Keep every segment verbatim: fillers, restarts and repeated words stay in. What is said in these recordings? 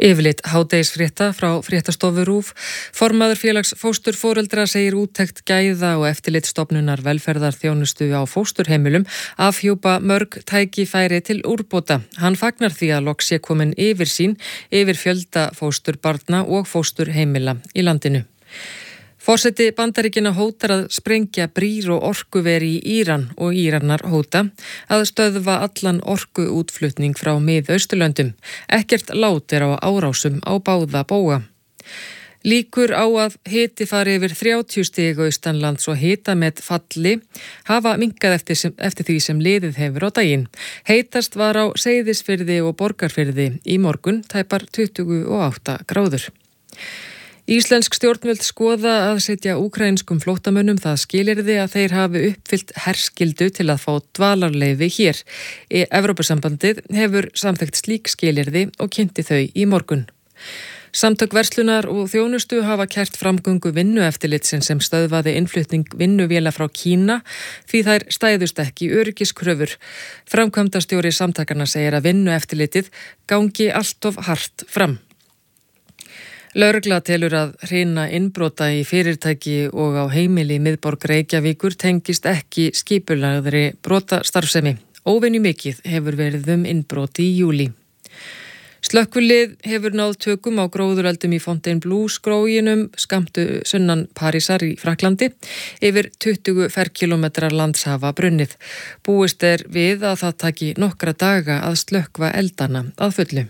Yfirlit hádegisfrétta frá fréttastofu RÚV. Formaður félags fósturforeldra segir úttekt gæða og eftirlitsstofnunar velferðarþjónustu á fósturheimilum afhjúpa mörg tækifæri til úrbóta. Hann fagnar því að loks sé komin yfirsýn yfir fjölda fósturbarna og fósturheimila í landinu. Forseti Bandaríkjanna hótar að sprengja brýr og orkuveri í Íran og Íranar hóta að stöðva allan orkuútflutning frá Mið-Austurlöndum. Ekkert lát er á árásum á báða bóga. Líkur á að hiti fari yfir þrjátíu stig austanlands og hitamet falli hafa minnkað eftir, sem, eftir því sem liðið hefur á daginn. Heitast var á Seyðisfirði og Borgarfirði í morgun, tæpar tuttugu og átta gráður. Íslensk stjórnvöld skoða að setja úkraínskum flóttamönnum það skilyrði að þeir hafi uppfyllt herskildu til að fá dvalarleyfi hér. Evrópusambandið hefur samþykkt slík skilyrði og kynnti þau í morgun. Samtök verslunar og þjónustu hafa kært framgöngu vinnueftirlitsins sem stöðvaði innflutning vinnuvéla frá Kína því þær stæðust ekki öryggiskröfur. Framkvæmdastjóri samtakanna segir að vinnueftirlitið gangi allt of hart fram. Lögregla telur að hrina innbrota í fyrirtæki og á heimili í miðborg Reykjavíkur tengist ekki skipulagðri brotastarfsemi. Óvenju mikið hefur verið um innbrot í júlí. Slökkvilið hefur náð tökum á gróðureldum í Fontainebleau-skóginum skammt sunnan Parísar í Frakklandi. Yfir tuttugu ferkílómetrar lands hafa brunnið. Búist er við að það taki nokkra daga að slökkva eldana að fullu.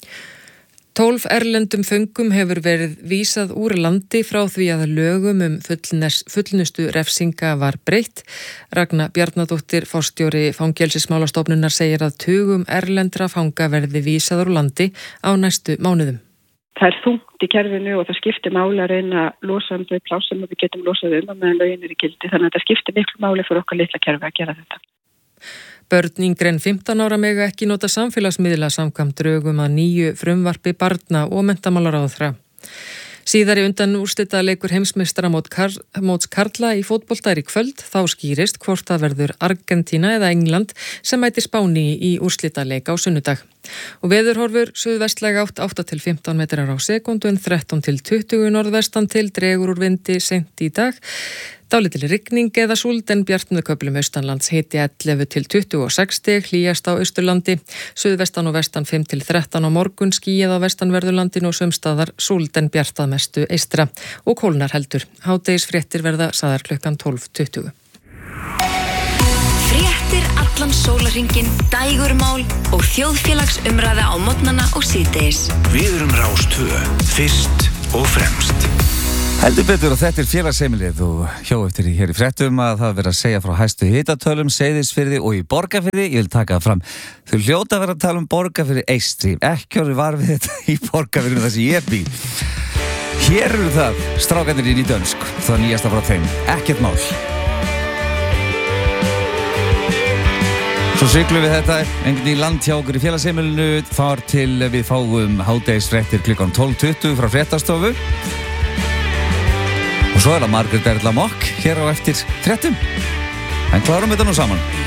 Tólf erlendum föngum hefur verið vísað úr landi frá því að lögum um fullnustu refsinga var breytt. Ragna Bjarnadóttir, forstjóri Fangelsismálastofnunar, segir að tugum erlendra fanga verði vísað úr landi á næstu mánuðum. Það er þungt í kerfinu og það skiptir máli að reyna að losa um þau pláss sem við getum losað um meðan lögin er í gildi. Þannig að það skiptir miklu máli fyrir okkar litla kerfi að gera þetta. Börn yngri en fimmtán ára mega ekki nota samfélagsmiðla samkvæmt drögum að nýju frumvarpi barna og menntamálaráðherra. Síðari undan úrslita leikur heimsmeistaramót kar- móts karla í fótbolta er í kvöld, þá skýrist hvort það verður Argentína eða England sem mætir Spáni í úrslita leik á sunnudag. Og veðurhorfur suðvestlæg átt átta til fimmtán metrar á sekúndu en þrettán til tuttugu norðvestan til, dregur úr vindi seint í dag. Dálítil rigning eða súld en bjart með köflum austanlands, hiti ellefu til tuttugu og sex stig, hlýjast á Austurlandi, suðvestan og vestan fimm til þrettán á morgun, skýjað á vestanverðurlandinu og sumstaðar súld en bjart að mestu eystra og kólnar heldur. Hádegisfréttir verða sagðar klukkan tólf tuttugu. Fréttir allan sólarhringinn, dægurmál og þjóðfélagsumræða á morgnana og síðdegis. Við erum Rás tvö, fyrst og fremst. Heldur betur og þetta er félagsheimilið og hjá eftir hér í fréttum að það verið að segja frá hæstu hitatölum, Seyðisfirði og í Borgarfirði. Ég vil taka það fram. Þau hljóta að vera að tala um Borgarfirði eystri. Ekki orðið var við þetta í Borgarfirði þar sem ég bý. Hér eru það strákarnir inn í dönsk. Það nýjasta frá þeim. Ekkert mál. Svo siglum við þetta einhvern í land hjá okkur í félagsheimilinu þar til við fáum hádegisfréttir klukkan tólf tuttugu frá fréttastofu. Og svo er það Margrét Erla Mokk hér á eftir fréttum. En klárum þetta nú saman.